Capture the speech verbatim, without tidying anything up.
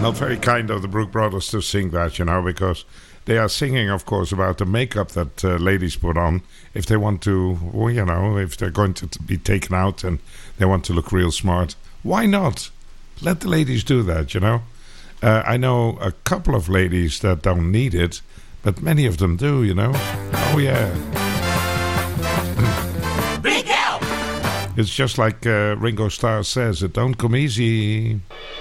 Well, very kind of the Brook Brothers to sing that, you know, because they are singing, of course, about the makeup that uh, ladies put on if they want to, well, you know, if they're going to t- be taken out and they want to look real smart. Why not? Let the ladies do that, you know. Uh, I know a couple of ladies that don't need it, but many of them do, you know. Oh, yeah. Big help! It's just like uh, Ringo Starr says, it don't come easy.